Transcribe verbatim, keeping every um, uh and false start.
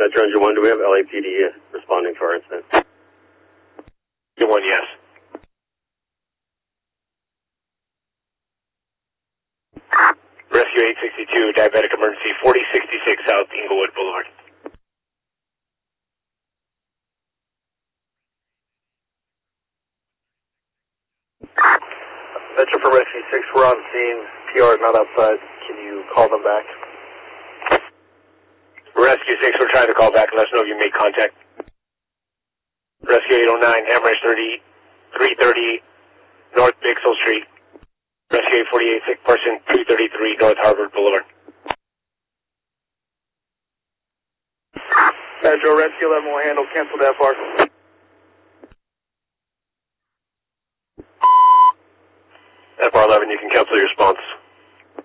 Metro Engine one, do we have L A P D responding to our incident? Engine one, yes. Rescue eight sixty-two, diabetic emergency, forty sixty-six South Inglewood Boulevard. Metro for Rescue six, we're on scene. P R is not outside. Can you call them back? Rescue six, we're trying to call back and let us know if you made contact. Rescue eight oh nine, Amherst thirty, three thirty North Bixel Street. Rescue eight forty-eight, sick person, two thirty-three North Harvard Boulevard. Metro, Rescue eleven will handle. Cancel that bar. F R eleven, you can cancel your response.